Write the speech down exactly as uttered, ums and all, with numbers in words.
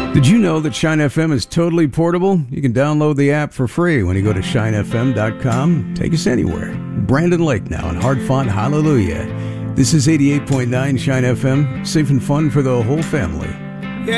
Did you know that Shine F M is totally portable? You can download the app for free when you go to shine f m dot com. Take us anywhere. Brandon Lake now in Hard Font, hallelujah. This is eighty-eight point nine Shine F M, safe and fun for the whole family.